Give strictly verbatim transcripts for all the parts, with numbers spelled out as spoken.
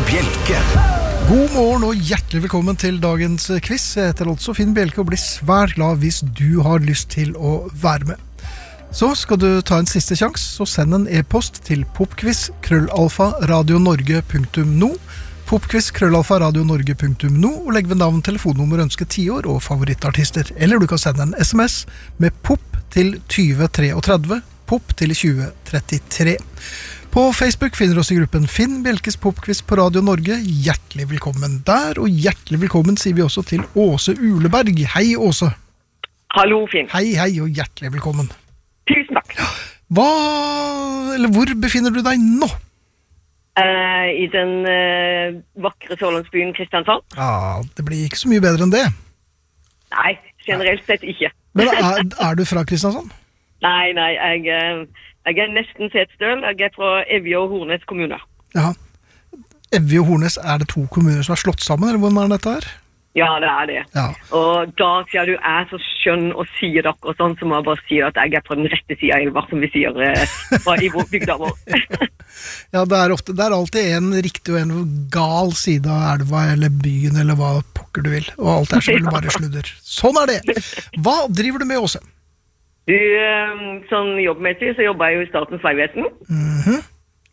Bjelke. God morgen og hjertelig velkommen til dagens quiz. Jeg heter altså Finn Bjelke og blir svært glad hvis du har lyst til å være med. Så skal du ta en siste sjans, så send en e-post til popquiz krøllalfa radionorge punktum no popquiz krøllalfa radionorge punktum no og legg ved navn, telefonnummer, ønske tiår og favorittartister. Eller du kan sende en sms med pop til tjue treogtredve, pop til tjue trettitre. På Facebook finner du oss i gruppen Finn Bjelkes Popquiz på Radio Norge. Hjertelig velkommen der, og hjertelig velkommen sier vi også til Åse Uleberg. Hei, Åse. Hallo, Finn. Hei, hei, og hjertelig velkommen. Tusen takk. Hva, eller hvor befinner du deg nå? Uh, I den uh, vakre sørlandsbyen Kristiansand. Ja, det blir ikke så mye bedre enn det. Nei, generelt sett ikke. Men er, er du fra Kristiansand? Nei, nei, jeg, uh, jeg er nesten Setesdøl. Jeg er fra Evje og Hornes kommune. Ja, Evje og Hornes, er det to kommuner som er slått sammen, eller hvordan er dette her? Ja, det er det. Ja. Og da sier du er så skjønn og sier det akkurat sånn, så må jeg bare si at jeg er på den rette siden av elva, som vi sier uh, i bygda vår. Ja, det er, ofte, det er alltid en riktig og en gal side av elva eller byen eller hva pokker du vil, og alt er selvfølgelig bare sludder. Sånn er det. Hva driver du med, Åse? Du, uh, sånn jobbmessig så jobber jeg jo i Statens Vegvesen. Mhm.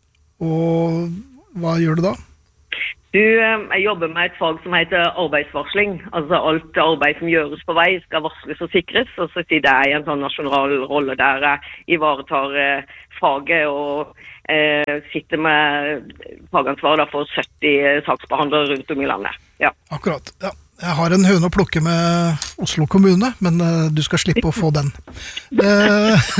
Og hva gjør du da? Du, jeg jobber med et fag som heter arbeidsvarsling. Altså alt arbeid som gjøres på vei skal varsles og sikres, og så sitter jeg i en sånn nasjonal rolle der jeg ivaretar eh, faget og eh, sitter med fagansvar for sytti saksbehandlere rundt om i landet. Ja. Akkurat, ja. Jeg har en høne å plukke med Oslo kommune, men uh, du skal slippe å få den. Uh,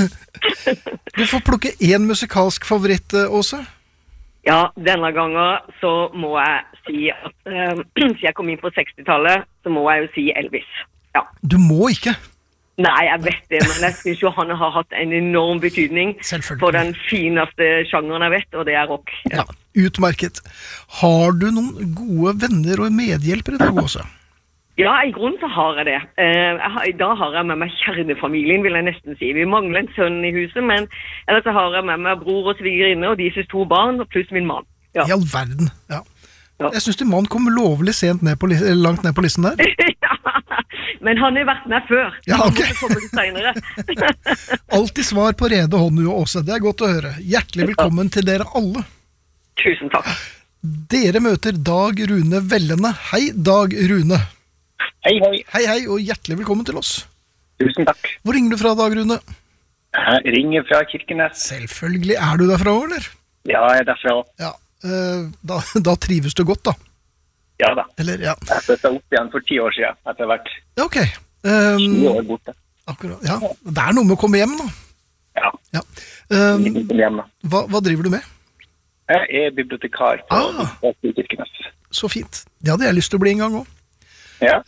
du får plukke en musikalsk favoritt, Åse. Ja, denne gangen så må jeg si at uh, hvis jeg kom inn på sekstitallet, så må jeg jo si Elvis. Ja. Du må ikke. Nei, jeg vet det, men jeg synes jo han har hatt en enorm betydning for den fineste sjangeren jeg vet, og det er rock. Ja, ja, utmerket. Har du noen gode venner og medhjelpere i dag også? Ja, i grunnen så har jeg det. Uh, jeg har, da har jeg med meg kjernefamilien, vil jeg nesten si. Vi mangler en sønn i huset, men ellers så har jeg med meg bror og svigerinne, og deres to barn, pluss min mann. Ja. I all verden, ja. Ja. Jeg synes din mann kom lovlig sent ned på, langt ned på listen der. Ja, men han har vært med før. Ja, ok. Han måtte komme litt senere. Alltid svar på rede hånd, jo også. Det er godt å høre. Hjertelig velkommen til dere alle. Tusen takk. Dere møter Dag Rune Vellene. Hei, Dag Rune. Hei, hei. Hei, hei, og hjertelig velkommen til oss. Tusen takk. Hvor ringer du fra, Dag Rune? Jeg ringer fra Kirkenes. Selvfølgelig. Er du derfra, eller? Ja, jeg er derfra. Ja, da, da trives du godt, da. Ja da. Eller, ja. Jeg flyttet opp igjen for ti år siden, etter hvert. Ja, ok. Um, tjue år borte. Akkurat, ja. Det er noe med å komme hjem, da. Ja. Ja. Um, Komme hjem, da. hva, hva driver du med? Jeg er bibliotekar på Ah. Kirkenes. Så fint. Det hadde jeg lyst til å bli en gang også. Ja.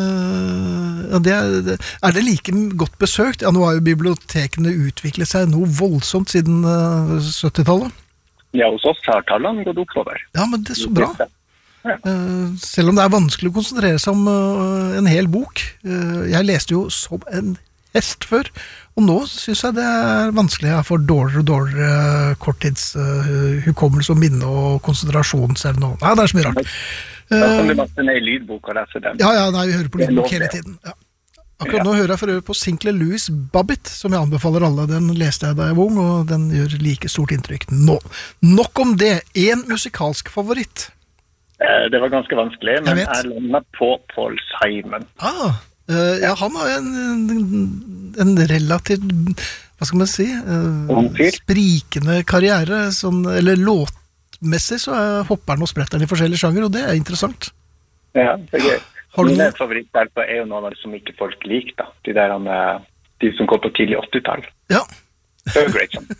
Uh, ja, det er, er det like godt besøkt? Ja, nå har jo bibliotekene utviklet seg noe voldsomt siden uh, syttitallet. Ja, hos oss har tallene gått oppover. Ja, men det er så bra. Ja. Uh, selv om det er vanskelig å konsentrere seg om uh, en hel bok. Uh, jeg leste jo som en hest før, og nå synes jeg det er vanskelig. Jeg får dårligere og dårligere uh, korttidshukommelse uh, og minne og konsentrasjonsevne. Nei, det er så mye rart. Da kan du laste ned i lydbok og lese den. Ja, ja, nei, vi hører på lydbok hele tiden. Ja. Akkurat Ja. nå hører jeg for øvrig på Sinclair Lewis Babbitt, som jeg anbefaler alle. Den leste jeg da jeg var ung, og den gjør like stort inntrykk nå. Nok om det. En musikalsk favoritt. Eh, Det var ganske vanskelig, men Jeg jeg, vet. landet på Paul Simon. Ah, uh, ja, han har en, en, en relativt, hva skal man si, uh, Ung fyr. sprikende karriere, sånn, eller låt messig så hopper han og spretter han i forskjellige sjanger, og det er interessant. Ja, det er gøy. Har du Mine noe? favorittdelper er jo noen av de som ikke folk liker, da. De der, han, eh, de som går på tidlig åttitall. Ja, Det er jo greit sånn.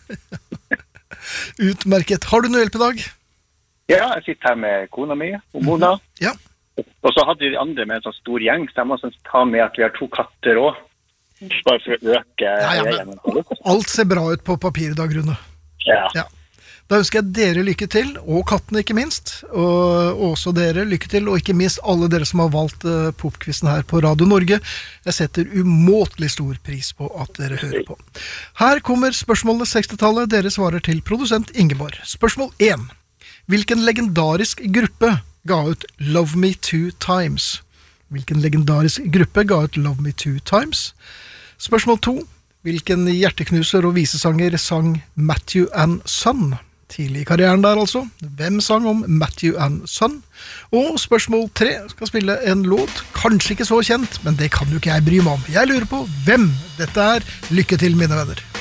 utmerket. Har du noe hjelp i dag? Ja, jeg sitter her med kona mi og Mona. Ja. Og så hadde vi de andre med en sånn stor gjeng, så jeg må sånn ta med at vi har to katter også. Bare for å øke Ja, ja, gjengen. men alt ser bra ut på papir i dag, Rune. Ja. Ja. Da ønsker jeg dere lykke til, og kattene ikke minst, og også dere lykke til, og ikke minst alle dere som har valgt uh, popquizen her på Radio Norge. Jeg setter umåtelig stor pris på at dere hører på. Her kommer spørsmålet sekstitallet. Dere svarer til produsent Ingeborg. Spørsmål én. Hvilken legendarisk gruppe ga ut Love Me Two Times? Hvilken legendarisk gruppe ga ut Love Me Two Times? Spørsmål to. Hvilken hjerteknuser og visesanger sang Matthew and Son? Tidlig i karrieren der altså. Hvem sang om Matthew and Son? Og spørsmål tre skal spille en låt, kanskje ikke så kjent, men det kan jo ikke jeg bry meg om. Jeg lurer på hvem dette er. Lykke til, mine venner.